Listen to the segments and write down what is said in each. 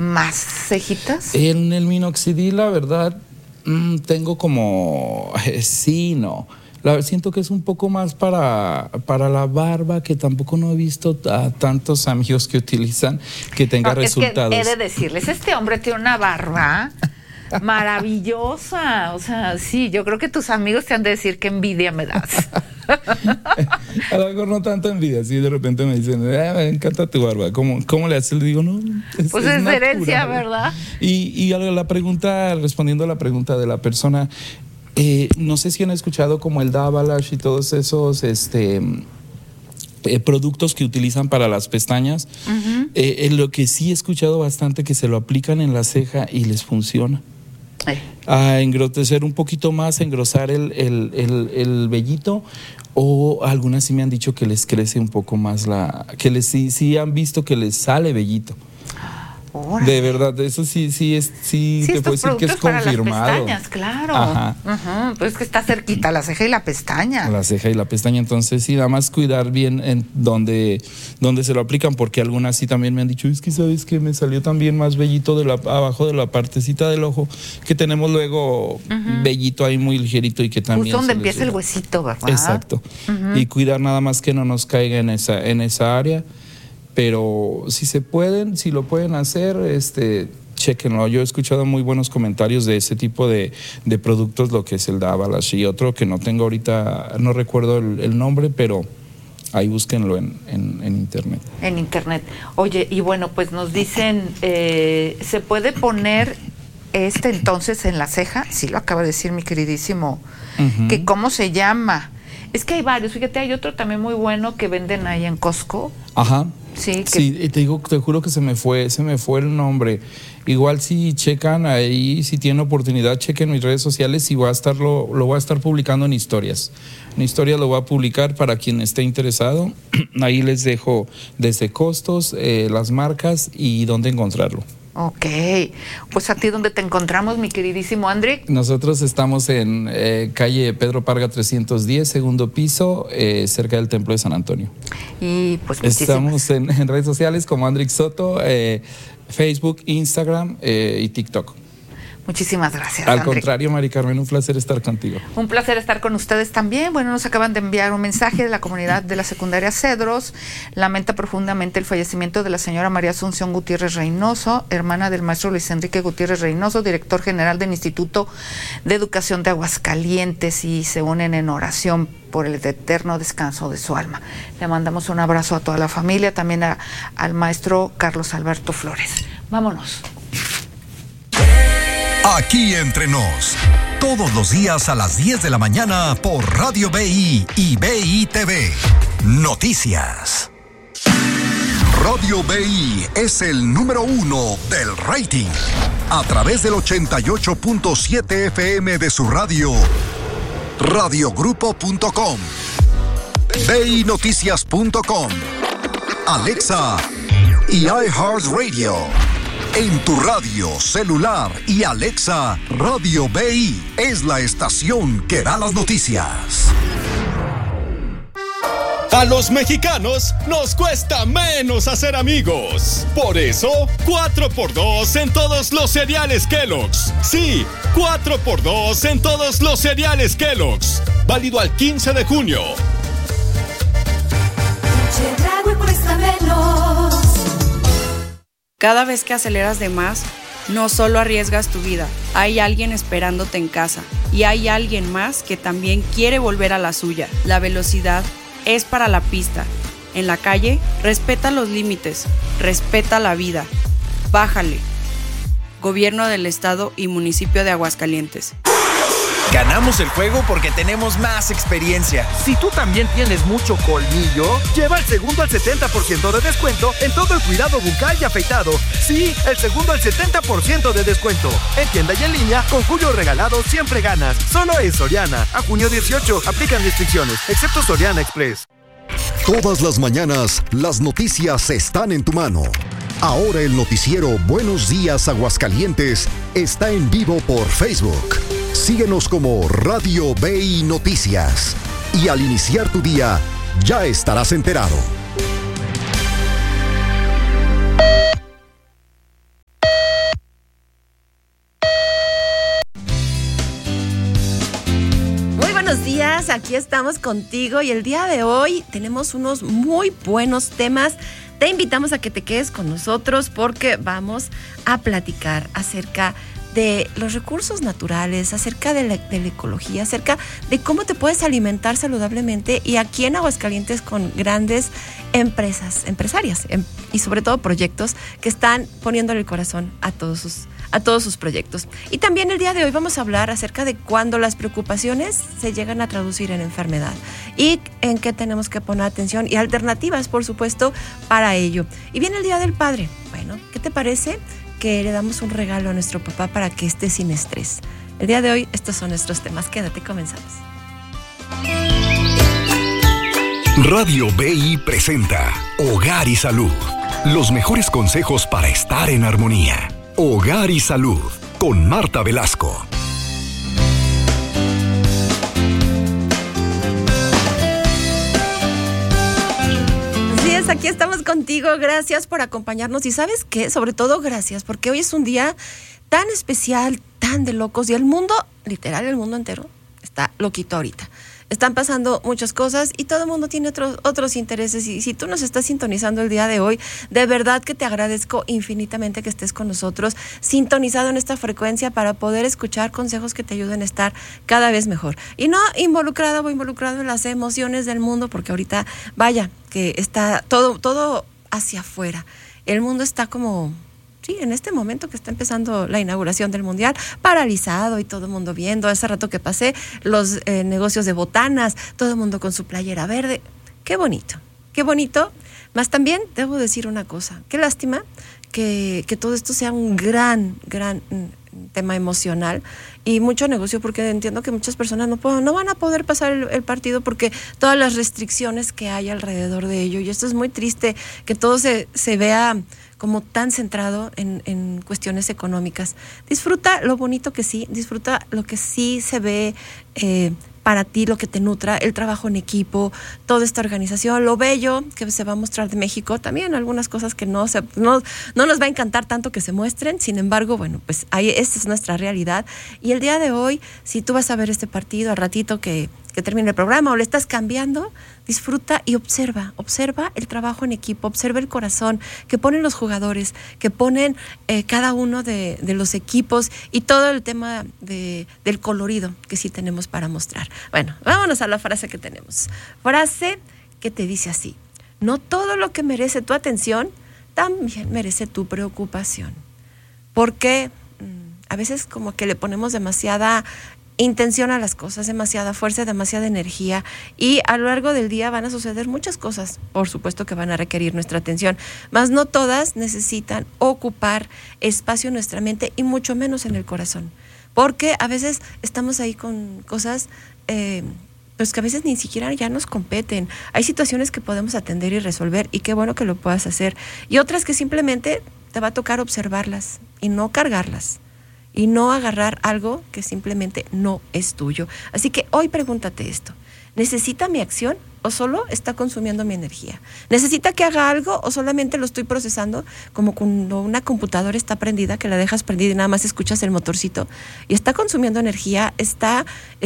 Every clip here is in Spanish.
más cejitas? En el minoxidil, la verdad, tengo como... sí, no. Siento que es un poco más para la barba, que tampoco no he visto a tantos amigos que utilizan que tenga resultados. Es que he de decirles, este hombre tiene una barba maravillosa. O sea, sí, yo creo que tus amigos te han de decir qué envidia me das. A lo mejor no tanta envidia, sí, de repente me dicen, me encanta tu barba, ¿cómo le haces? Le digo, no, pues es herencia, ¿verdad? Y a la pregunta, respondiendo a la pregunta de la persona, no sé si han escuchado como el Davalash y todos esos productos que utilizan para las pestañas. Lo que sí he escuchado bastante, que se lo aplican en la ceja y les funciona. A engrutecer un poquito más, engrosar el vellito, o algunas sí me han dicho que les crece un poco más sí han visto que les sale vellito. De verdad, eso sí te puedo decir que es confirmado. Para las pestañas, claro. Ajá. Pues es que está cerquita la ceja y la pestaña. La ceja y la pestaña, entonces sí, nada más cuidar bien en donde se lo aplican, porque algunas sí también me han dicho, es que sabes que me salió también más vellito abajo de la partecita del ojo, que tenemos luego vellito ahí muy ligerito y que también... Justo donde empieza el huesito, ¿verdad? Exacto. Y cuidar nada más que no nos caiga en esa área. Pero si lo pueden hacer, chéquenlo. Yo he escuchado muy buenos comentarios de ese tipo de productos, lo que es el Davalash y otro que no tengo ahorita, no recuerdo el nombre, pero ahí búsquenlo en internet. En internet. Oye, y bueno, pues nos dicen, ¿se puede poner entonces en la ceja? Sí, lo acaba de decir mi queridísimo, que ¿cómo se llama? Es que hay varios, fíjate, hay otro también muy bueno que venden ahí en Costco. Ajá. Sí, y te juro que se me fue el nombre. Igual si checan ahí, si tienen oportunidad, chequen mis redes sociales y lo voy a estar publicando en historias. En historias lo voy a publicar para quien esté interesado. Ahí les dejo desde costos, las marcas y dónde encontrarlo. Ok, pues a ti, ¿dónde te encontramos, mi queridísimo Andrick? Nosotros estamos en calle Pedro Parga 310, segundo piso, cerca del Templo de San Antonio. Y pues estamos en redes sociales como Andrick Soto, Facebook, Instagram y TikTok. Muchísimas gracias, Al contrario, Mari Carmen, un placer estar contigo. Un placer estar con ustedes también. Bueno, nos acaban de enviar un mensaje de la comunidad de la secundaria Cedros. Lamenta profundamente el fallecimiento de la señora María Asunción Gutiérrez Reynoso, hermana del maestro Luis Enrique Gutiérrez Reynoso, director general del Instituto de Educación de Aguascalientes, y se unen en oración por el eterno descanso de su alma. Le mandamos un abrazo a toda la familia, también al maestro Carlos Alberto Flores. Vámonos. Aquí entre nos, todos los días a las 10 de la mañana por Radio BI y BI TV. Noticias. Radio BI es el número 1 del rating. A través del 88.7 FM de su radio, radiogrupo.com, BINoticias.com, Alexa y iHeartRadio. En tu radio, celular y Alexa, Radio BI es la estación que da las noticias. A los mexicanos nos cuesta menos hacer amigos. Por eso, 4x2 en todos los cereales Kellogg's. Sí, 4x2 en todos los cereales Kellogg's. Válido al 15 de junio. Cuesta menos. Cada vez que aceleras de más, no solo arriesgas tu vida, hay alguien esperándote en casa y hay alguien más que también quiere volver a la suya. La velocidad es para la pista. En la calle, respeta los límites, respeta la vida. Bájale. Gobierno del Estado y Municipio de Aguascalientes. Ganamos el juego porque tenemos más experiencia. Si tú también tienes mucho colmillo, lleva el segundo al 70% de descuento en todo el cuidado bucal y afeitado. Sí, el segundo al 70% de descuento. En tienda y en línea, con Julio Regalado siempre ganas. Solo en Soriana. A junio 18, aplican restricciones, excepto Soriana Express. Todas las mañanas, las noticias están en tu mano. Ahora el noticiero Buenos Días Aguascalientes está en vivo por Facebook. Síguenos como Radio BI Noticias. Y al iniciar tu día, ya estarás enterado. días, aquí estamos contigo y el día de hoy tenemos unos muy buenos temas. Te invitamos a que te quedes con nosotros porque vamos a platicar acerca de los recursos naturales, acerca de la ecología, acerca de cómo te puedes alimentar saludablemente y aquí en Aguascalientes con grandes empresarias y sobre todo proyectos que están poniéndole el corazón a todos sus proyectos. Y también el día de hoy vamos a hablar acerca de cuando las preocupaciones se llegan a traducir en enfermedad y en qué tenemos que poner atención y alternativas, por supuesto, para ello. Y viene el Día del Padre. Bueno, ¿qué te parece que le damos un regalo a nuestro papá para que esté sin estrés? El día de hoy estos son nuestros temas. Quédate, comenzamos. Radio BI presenta Hogar y Salud. Los mejores consejos para estar en armonía. Hogar y Salud, con Marta Velasco. Así es, aquí estamos contigo. Gracias por acompañarnos. Y ¿sabes qué? Sobre todo gracias, porque hoy es un día tan especial, tan de locos. Y el mundo, literal, el mundo entero está loquito ahorita. Están pasando muchas cosas y todo el mundo tiene otros intereses. Y si tú nos estás sintonizando el día de hoy, de verdad que te agradezco infinitamente que estés con nosotros, sintonizado en esta frecuencia para poder escuchar consejos que te ayuden a estar cada vez mejor. Y no involucrado en las emociones del mundo, porque ahorita, vaya, que está todo hacia afuera. El mundo está como... Sí, en este momento que está empezando la inauguración del Mundial, paralizado y todo el mundo viendo. Hace rato que pasé los negocios de botanas, todo el mundo con su playera verde. Qué bonito, qué bonito. Más también debo decir una cosa, qué lástima que todo esto sea un gran tema emocional y mucho negocio, porque entiendo que muchas personas no van a poder pasar el partido porque todas las restricciones que hay alrededor de ello. Y esto es muy triste, que todo se vea como tan centrado en cuestiones económicas. Disfruta lo bonito que sí, disfruta lo que sí se ve para ti, lo que te nutra, el trabajo en equipo, toda esta organización, lo bello que se va a mostrar de México, también algunas cosas que no nos va a encantar tanto que se muestren. Sin embargo, bueno, pues ahí esta es nuestra realidad. Y el día de hoy, si tú vas a ver este partido al ratito que termine el programa o le estás cambiando, disfruta y observa el trabajo en equipo, observa el corazón que ponen los jugadores, que ponen cada uno de los equipos y todo el tema del colorido que sí tenemos para mostrar. Bueno, vámonos a la frase que tenemos. Frase que te dice así: no todo lo que merece tu atención también merece tu preocupación. Porque a veces como que le ponemos demasiada intención a las cosas, demasiada fuerza, demasiada energía, y a lo largo del día van a suceder muchas cosas, por supuesto que van a requerir nuestra atención, mas no todas necesitan ocupar espacio en nuestra mente y mucho menos en el corazón, porque a veces estamos ahí con cosas pues que a veces ni siquiera ya nos competen. Hay situaciones que podemos atender y resolver y qué bueno que lo puedas hacer, y otras que simplemente te va a tocar observarlas y no cargarlas y no agarrar algo que simplemente no es tuyo. Así que hoy pregúntate esto: ¿necesita mi acción o solo está consumiendo mi energía? ¿Necesita que haga algo o solamente lo estoy procesando? Como cuando una computadora está prendida, que la dejas prendida y nada más escuchas el motorcito y está consumiendo energía, está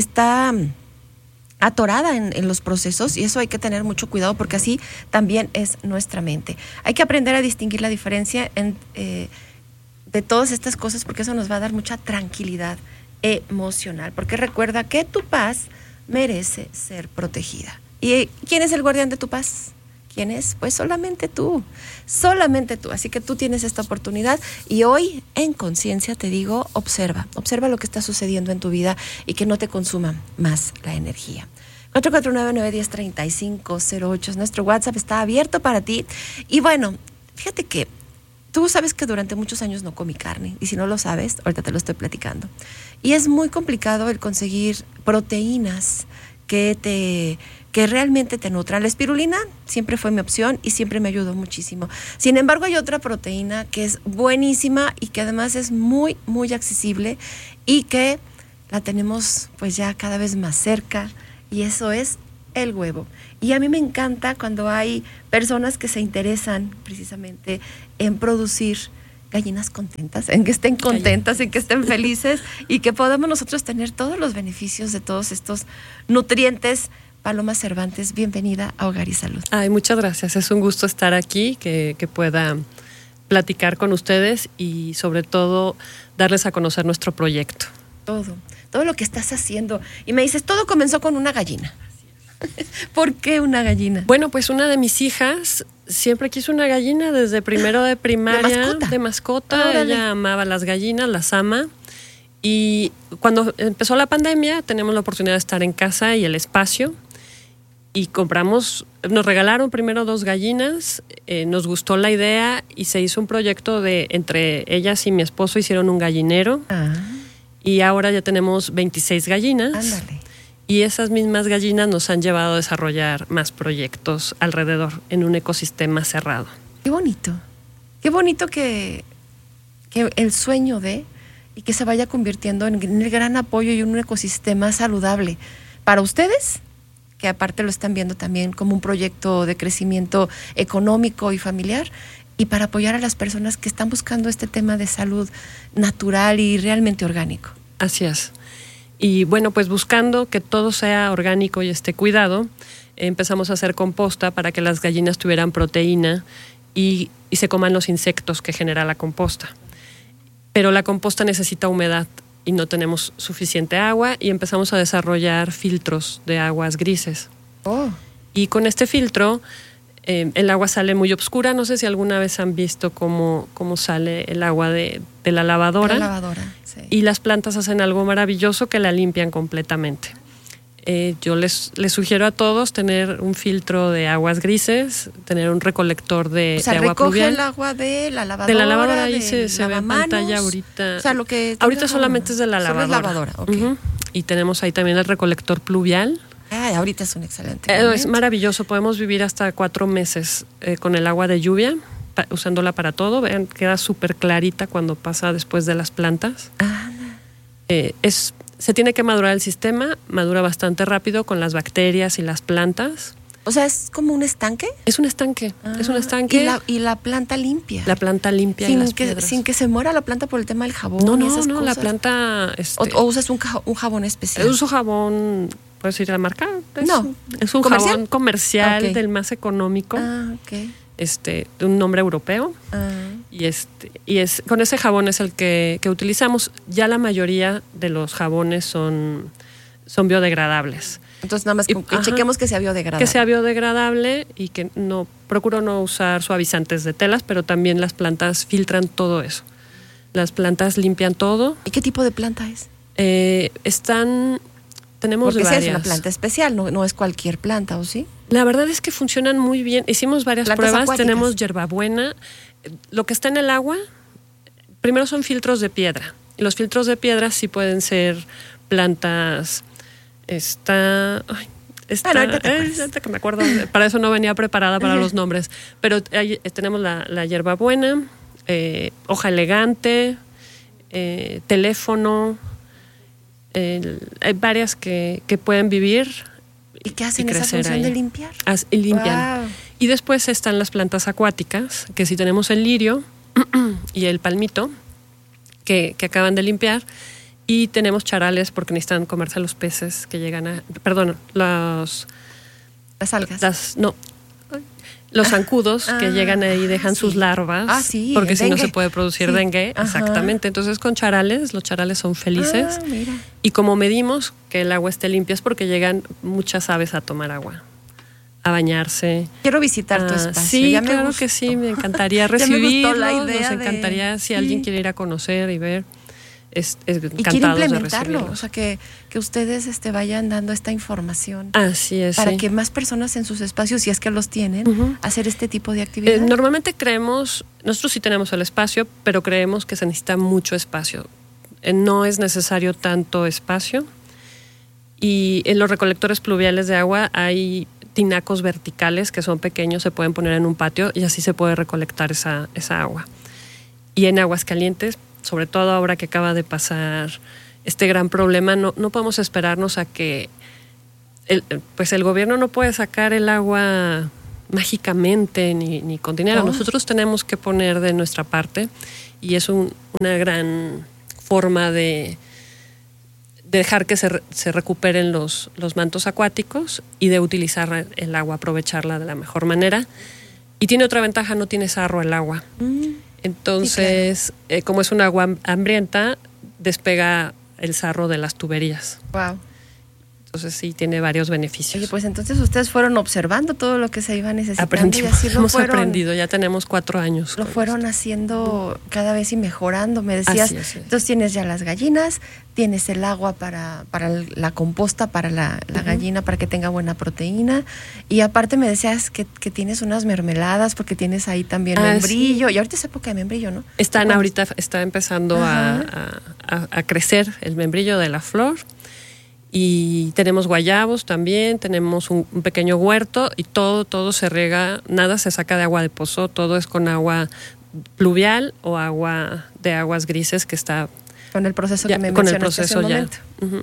atorada en los procesos, y eso hay que tener mucho cuidado porque así también es nuestra mente. Hay que aprender a distinguir la diferencia de todas estas cosas, porque eso nos va a dar mucha tranquilidad emocional, porque recuerda que tu paz merece ser protegida. ¿Y quién es el guardián de tu paz? ¿Quién es? Pues solamente tú, así que tú tienes esta oportunidad y hoy en conciencia te digo, observa lo que está sucediendo en tu vida y que no te consuma más la energía. 449-910-3508 es nuestro WhatsApp, está abierto para ti. Y bueno, fíjate que tú sabes que durante muchos años no comí carne, y si no lo sabes, ahorita te lo estoy platicando. Y es muy complicado el conseguir proteínas que realmente te nutran. La espirulina siempre fue mi opción y siempre me ayudó muchísimo. Sin embargo, hay otra proteína que es buenísima y que además es muy, muy accesible y que la tenemos pues ya cada vez más cerca, y eso es el huevo. Y a mí me encanta cuando hay personas que se interesan precisamente en producir gallinas contentas, en que estén contentas, en que estén felices y que podamos nosotros tener todos los beneficios de todos estos nutrientes. Paloma Cervantes, bienvenida a Hogar y Salud. Ay, muchas gracias. Es un gusto estar aquí, que pueda platicar con ustedes y sobre todo darles a conocer nuestro proyecto. Todo lo que estás haciendo. Y me dices, todo comenzó con una gallina. ¿Por qué una gallina? Bueno, pues una de mis hijas siempre quiso una gallina desde primero de primaria. De mascota. Ella amaba las gallinas, las ama. Y cuando empezó la pandemia, tenemos la oportunidad de estar en casa y el espacio. Y nos regalaron primero 2 gallinas, nos gustó la idea y se hizo un proyecto entre ellas y mi esposo hicieron un gallinero. Y ahora ya tenemos 26 gallinas. Ándale. Y esas mismas gallinas nos han llevado a desarrollar más proyectos alrededor en un ecosistema cerrado. Qué bonito que el sueño y que se vaya convirtiendo en el gran apoyo y un ecosistema saludable para ustedes, que aparte lo están viendo también como un proyecto de crecimiento económico y familiar, y para apoyar a las personas que están buscando este tema de salud natural y realmente orgánico. Así es. Y bueno, pues buscando que todo sea orgánico y esté cuidado, empezamos a hacer composta para que las gallinas tuvieran proteína y se coman los insectos que genera la composta. Pero la composta necesita humedad y no tenemos suficiente agua y empezamos a desarrollar filtros de aguas grises. Y con este filtro el agua sale muy oscura. No sé si alguna vez han visto cómo sale el agua de la lavadora. De la lavadora, sí. Y las plantas hacen algo maravilloso que la limpian completamente. Yo les sugiero a todos tener un filtro de aguas grises, tener un recolector de agua pluvial. El agua de la lavadora. De la lavadora, ahí se ve en pantalla ahorita. O sea, lo que ahorita solamente es de la lavadora. Solo es lavadora, okay. Y tenemos ahí también el recolector pluvial. Ahorita es un excelente momento. Es maravilloso, podemos vivir hasta 4 meses con el agua de lluvia, usándola para todo. Vean, queda súper clarita cuando pasa después de las plantas. Se tiene que madurar el sistema, madura bastante rápido con las bacterias y las plantas. O sea, ¿es como un estanque? Es un estanque, es un estanque. Y la planta limpia. La planta limpia las piedras. Sin que se muera la planta por el tema del jabón. No, cosas. la planta... ¿O usas un jabón especial? Uso jabón, ¿puedes ir a la marca? Es un ¿comercial? Jabón comercial del más económico. De un nombre europeo. Y con ese jabón es el que utilizamos. Ya la mayoría de los jabones son biodegradables. Entonces nada más que chequemos que sea biodegradable. Que sea biodegradable y que procuro no usar suavizantes de telas, pero también las plantas filtran todo eso. Las plantas limpian todo. ¿Y qué tipo de planta es? Tenemos porque varias. Es una planta especial, no es cualquier planta, ¿o sí? La verdad es que funcionan muy bien. Hicimos varias plantas pruebas. acuáticas. Tenemos hierbabuena. Lo que está en el agua, primero son filtros de piedra. Y los filtros de piedra sí pueden ser plantas. Ahorita que me acuerdo, para eso no venía preparada para los nombres. Pero ahí tenemos la hierbabuena, hoja elegante, teléfono. Hay varias que pueden vivir. ¿Y qué hacen esa función ahí de limpiar? Limpian. Wow. Y después están las plantas acuáticas, que si tenemos el lirio y el palmito, que acaban de limpiar. Y tenemos charales porque necesitan comerse los peces que llegan las algas. Los zancudos que llegan ahí y dejan sus larvas, porque si no se puede producir dengue. Exactamente. Entonces con charales, los charales son felices. Y como medimos que el agua esté limpia es porque llegan muchas aves a tomar agua, a bañarse. Quiero visitar tu espacio. Sí, claro que sí, me encantaría recibirlos. Nos encantaría si alguien quiere ir a conocer y ver. Y quiere implementarlo, o sea, que ustedes vayan dando esta información. Así es. Para que más personas en sus espacios, si es que los tienen, hacer este tipo de actividades. Normalmente nosotros sí tenemos el espacio, pero creemos que se necesita mucho espacio. No es necesario tanto espacio. Y en los recolectores pluviales de agua hay tinacos verticales que son pequeños, se pueden poner en un patio y así se puede recolectar esa agua. Y en aguas calientes, sobre todo ahora que acaba de pasar este gran problema, no podemos esperarnos a que el gobierno no puede sacar el agua mágicamente ni con dinero. Nosotros tenemos que poner de nuestra parte y es una gran forma de dejar que se recuperen los mantos acuáticos y de utilizar el agua, aprovecharla de la mejor manera. Y tiene otra ventaja, no tiene sarro el agua. Entonces, sí, claro. Como es un agua hambrienta, despega el sarro de las tuberías. Wow. Entonces sí, tiene varios beneficios. Oye, pues entonces ustedes fueron observando todo lo que se iba necesitando. Hemos aprendido, ya tenemos 4 años. Lo fueron haciendo cada vez y mejorando. Me decías, entonces tienes ya las gallinas, tienes el agua para la composta, para la gallina, para que tenga buena proteína. Y aparte me decías que tienes unas mermeladas porque tienes ahí también membrillo. Sí. Y ahorita es época de membrillo, ¿no? Ahorita está empezando a crecer el membrillo de la flor. Y tenemos guayabos también, tenemos un pequeño huerto y todo se riega, nada se saca de agua de pozo, todo es con agua pluvial o agua de aguas grises que está... Con el proceso que me mencionaste hace un momento.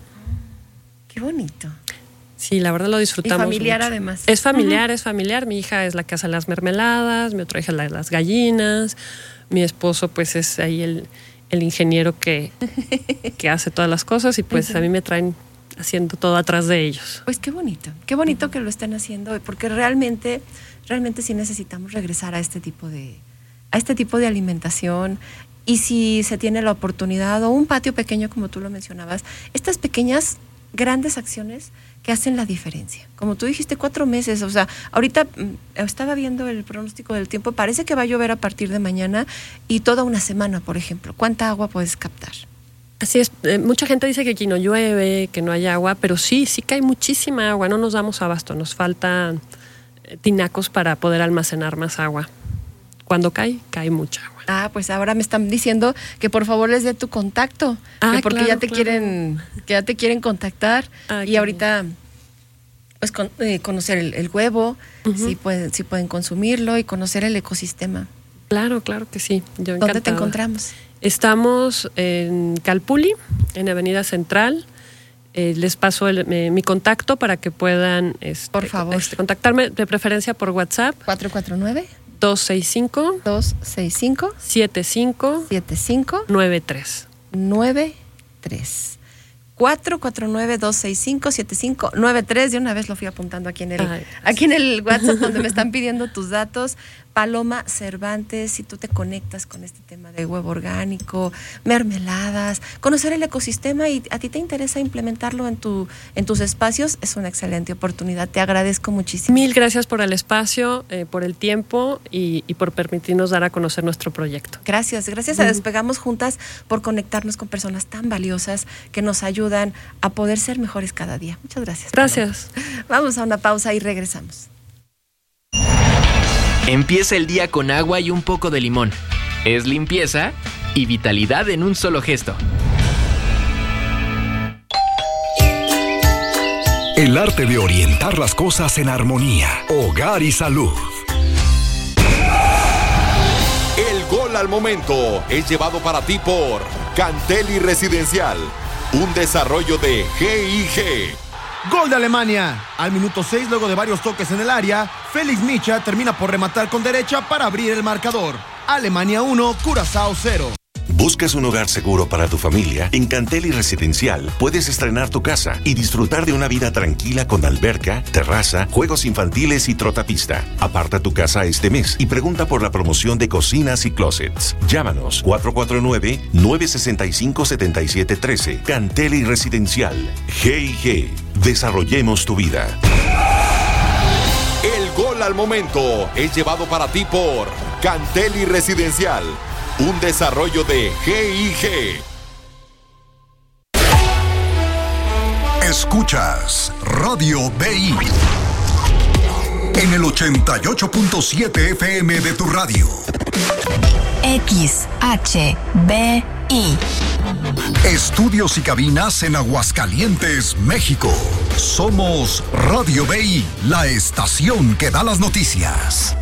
Qué bonito. Sí, la verdad lo disfrutamos. Y familiar mucho. Además. Es familiar. Mi hija es la que hace las mermeladas, mi otra hija las gallinas, mi esposo pues es ahí el ingeniero que hace todas las cosas y pues a mí me traen haciendo todo atrás de ellos. Pues qué bonito que lo estén haciendo, porque realmente sí necesitamos regresar a este tipo de alimentación. Y si se tiene la oportunidad o un patio pequeño, como tú lo mencionabas, estas pequeñas, grandes acciones que hacen la diferencia. Como tú dijiste, 4 meses, o sea, ahorita estaba viendo el pronóstico del tiempo, parece que va a llover a partir de mañana y toda una semana, por ejemplo. ¿Cuánta agua puedes captar? Así es, mucha gente dice que aquí no llueve, que no hay agua, pero sí cae muchísima agua, no nos damos abasto, nos faltan tinacos para poder almacenar más agua. Cuando cae mucha agua. Pues ahora me están diciendo que por favor les dé tu contacto, porque claro, ya te quieren contactar y ahorita pues conocer el huevo, si pueden consumirlo y conocer el ecosistema. Claro que sí. Yo ¿Dónde te encontramos? Estamos en Calpulli, en Avenida Central. Les paso mi contacto para que pueran por favor contactarme, de preferencia por WhatsApp. 449-265 7593. 449-265-7593. De una vez lo fui apuntando aquí en el WhatsApp donde me están pidiendo tus datos. Paloma Cervantes, si tú te conectas con este tema de huevo orgánico, mermeladas, conocer el ecosistema y a ti te interesa implementarlo en tus espacios, es una excelente oportunidad. Te agradezco muchísimo. Mil gracias por el espacio, por el tiempo y por permitirnos dar a conocer nuestro proyecto. Gracias a Despegamos Juntas por conectarnos con personas tan valiosas que nos ayudan a poder ser mejores cada día. Muchas gracias. Gracias. Paloma. Vamos a una pausa y regresamos. Empieza el día con agua y un poco de limón. Es limpieza y vitalidad en un solo gesto. El arte de orientar las cosas en armonía. Hogar y salud. El gol al momento es llevado para ti por Canteli Residencial, un desarrollo de GIG. Gol de Alemania. Al minuto 6, luego de varios toques en el área, Félix Micha termina por rematar con derecha para abrir el marcador. Alemania 1, Curazao 0. ¿Buscas un hogar seguro para tu familia? En Canteli Residencial puedes estrenar tu casa y disfrutar de una vida tranquila con alberca, terraza, juegos infantiles y trotapista. Aparta tu casa este mes y pregunta por la promoción de cocinas y closets. Llámanos 449-965-7713. Canteli Residencial. G&G. Desarrollemos tu vida. El gol al momento es llevado para ti por Canteli Residencial, un desarrollo de GIG. Escuchas Radio BI en el 88.7 FM de tu radio. XHBI. Estudios y cabinas en Aguascalientes, México. Somos Radio BI, la estación que da las noticias.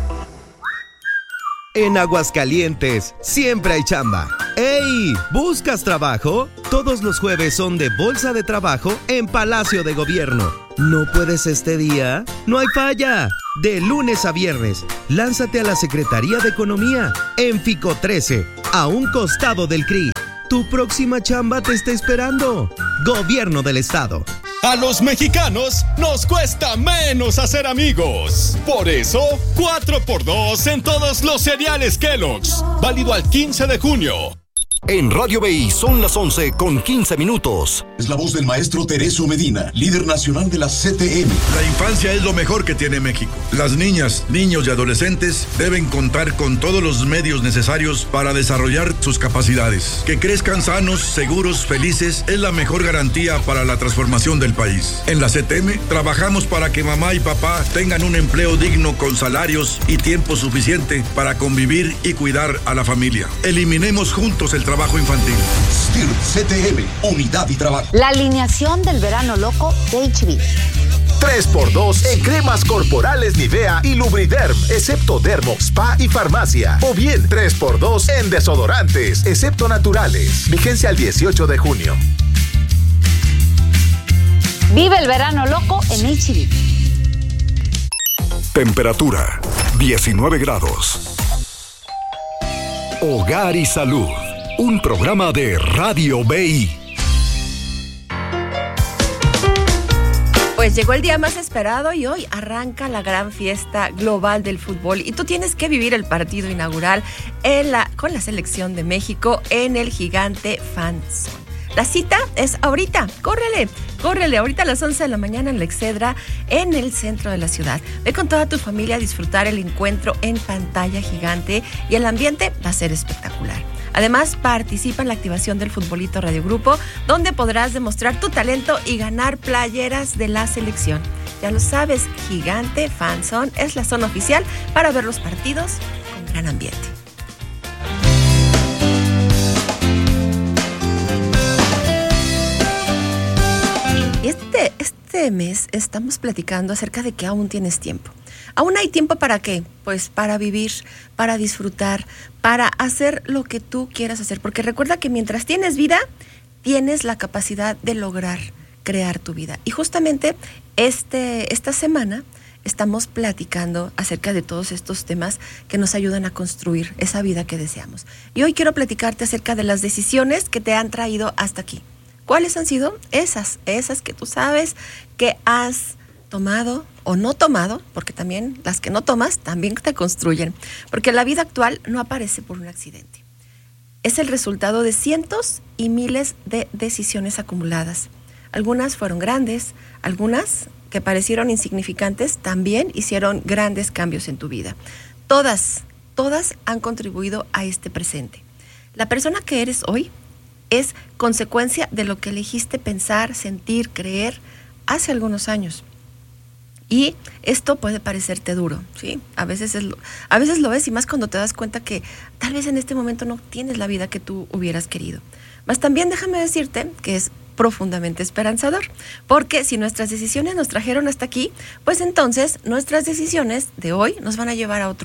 En Aguascalientes siempre hay chamba. ¡Ey! ¿Buscas trabajo? Todos los jueves son de Bolsa de Trabajo en Palacio de Gobierno. ¿No puedes este día? ¡No hay falla! De lunes a viernes, lánzate a la Secretaría de Economía en Fico 13, a un costado del CRI. Tu próxima chamba te está esperando. Gobierno del Estado. A los mexicanos nos cuesta menos hacer amigos. Por eso, 4x2 en todos los cereales Kellogg's. Válido al 15 de junio. En Radio BI son las 11:15. Es la voz del maestro Teresio Medina, líder nacional de la CTM. La infancia es lo mejor que tiene México. Las niñas, niños y adolescentes deben contar con todos los medios necesarios para desarrollar sus capacidades. Que crezcan sanos, seguros, felices es la mejor garantía para la transformación del país. En la CTM trabajamos para que mamá y papá tengan un empleo digno con salarios y tiempo suficiente para convivir y cuidar a la familia. Eliminemos juntos el trabajo infantil. STIR, CTM, unidad y trabajo. La alineación del verano loco de HB. 3x2 en cremas corporales Nivea y Lubriderm, excepto Dermo, Spa y Farmacia. O bien 3x2 en desodorantes, excepto naturales. Vigencia el 18 de junio. Vive el verano loco en HB. Temperatura 19 grados. Hogar y Salud. Un programa de Radio BI. Pues llegó el día más esperado y hoy arranca la gran fiesta global del fútbol y tú tienes que vivir el partido inaugural con la selección de México en el Gigante Fan Zone. La cita es ahorita, córrele, ahorita a las 11 de la mañana en la Excedra, en el centro de la ciudad. Ve con toda tu familia a disfrutar el encuentro en pantalla gigante y el ambiente va a ser espectacular. Además, participa en la activación del Futbolito Radio Grupo, donde podrás demostrar tu talento y ganar playeras de la selección. Ya lo sabes, Gigante Fan Zone es la zona oficial para ver los partidos con gran ambiente. Y este mes estamos platicando acerca de que aún tienes tiempo. ¿Aún hay tiempo para qué? Pues para vivir, para disfrutar, para hacer lo que tú quieras hacer. Porque recuerda que mientras tienes vida, tienes la capacidad de lograr crear tu vida. Y justamente esta semana estamos platicando acerca de todos estos temas que nos ayudan a construir esa vida que deseamos. Y hoy quiero platicarte acerca de las decisiones que te han traído hasta aquí. ¿Cuáles han sido? Esas que tú sabes que has tomado o no tomado, porque también las que no tomas también te construyen, porque la vida actual no aparece por un accidente. Es el resultado de cientos y miles de decisiones acumuladas. Algunas fueron grandes, algunas que parecieron insignificantes también hicieron grandes cambios en tu vida. Todas han contribuido a este presente. La persona que eres hoy es consecuencia de lo que elegiste pensar, sentir, creer hace algunos años. Y esto puede parecerte duro, ¿sí? A veces lo ves y más cuando te das cuenta que tal vez en este momento no tienes la vida que tú hubieras querido. Mas también déjame decirte que es profundamente esperanzador, porque si nuestras decisiones nos trajeron hasta aquí, pues entonces nuestras decisiones de hoy nos van a llevar a otro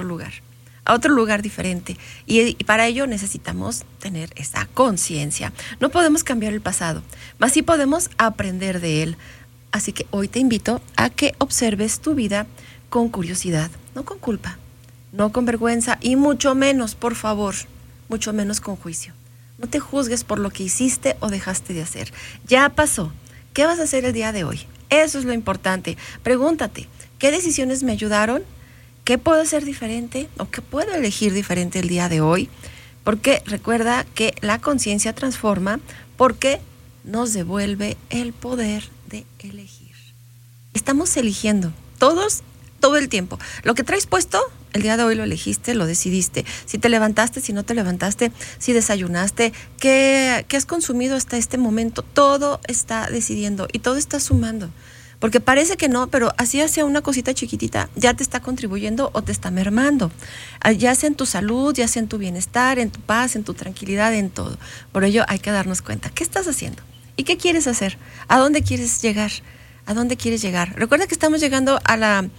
lugar diferente. Y para ello necesitamos tener esa conciencia. No podemos cambiar el pasado, mas sí podemos aprender de él. Así que hoy te invito a que observes tu vida con curiosidad, no con culpa, no con vergüenza y mucho menos, por favor, mucho menos con juicio. No te juzgues por lo que hiciste o dejaste de hacer. Ya pasó. ¿Qué vas a hacer el día de hoy? Eso es lo importante. Pregúntate, ¿qué decisiones me ayudaron? ¿Qué puedo hacer diferente o qué puedo elegir diferente el día de hoy? Porque recuerda que la conciencia transforma porque nos devuelve el poder de elegir. Estamos eligiendo todos, todo el tiempo. Lo que traes puesto, el día de hoy lo elegiste, lo decidiste. Si te levantaste, si no te levantaste, si desayunaste, qué has consumido hasta este momento, todo está decidiendo y todo está sumando. Porque parece que no, pero así hacia una cosita chiquitita ya te está contribuyendo o te está mermando. Ya sea en tu salud, ya sea en tu bienestar, en tu paz, en tu tranquilidad, en todo. Por ello hay que darnos cuenta. ¿Qué estás haciendo? ¿Y qué quieres hacer? ¿A dónde quieres llegar? ¿A dónde quieres llegar? Recuerda que estamos llegando a la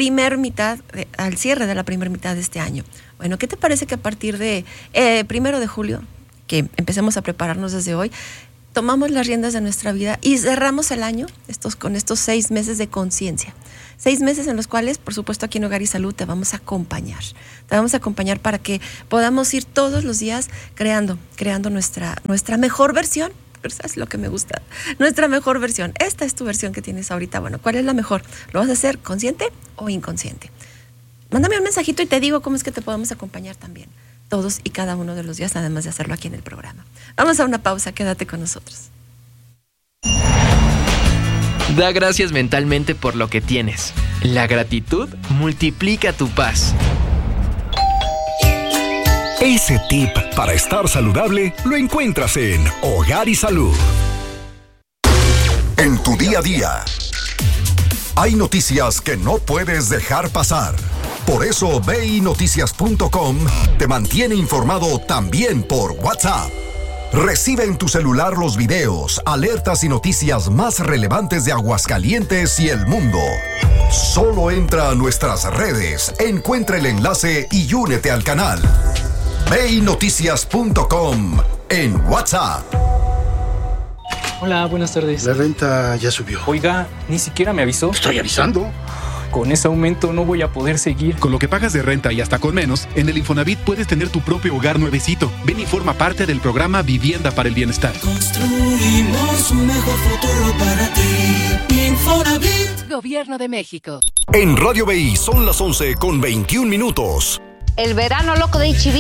al cierre de la primera mitad de este año. Bueno, ¿qué te parece que a partir de 1 de julio, que empecemos a prepararnos desde hoy, tomamos las riendas de nuestra vida y cerramos el año con estos 6 meses de conciencia. 6 meses en los cuales, por supuesto, aquí en Hogar y Salud te vamos a acompañar. Te vamos a acompañar para que podamos ir todos los días creando nuestra mejor versión. Es lo que me gusta. Nuestra mejor versión. Esta es tu versión que tienes ahorita. Bueno, ¿cuál es la mejor? ¿Lo vas a hacer consciente o inconsciente? Mándame un mensajito y te digo cómo es que te podemos acompañar también. Todos y cada uno de los días, además de hacerlo aquí en el programa. Vamos a una pausa, quédate con nosotros. Da gracias mentalmente por lo que tienes. La gratitud multiplica tu paz. Ese tip para estar saludable lo encuentras en Hogar y Salud. En tu día a día, hay noticias que no puedes dejar pasar. Por eso BINoticias.com te mantiene informado también por WhatsApp. Recibe en tu celular los videos, alertas y noticias más relevantes de Aguascalientes y el mundo. Solo entra a nuestras redes, encuentra el enlace y únete al canal. BINoticias.com en WhatsApp. Hola, buenas tardes. La renta ya subió. Oiga, ni siquiera me avisó. Estoy avisando. Con ese aumento no voy a poder seguir. Con lo que pagas de renta y hasta con menos, en el Infonavit puedes tener tu propio hogar nuevecito. Ven y forma parte del programa Vivienda para el Bienestar. Construimos un mejor futuro para ti. Infonavit. Gobierno de México. En Radio BI son las 11:21. El verano loco de HB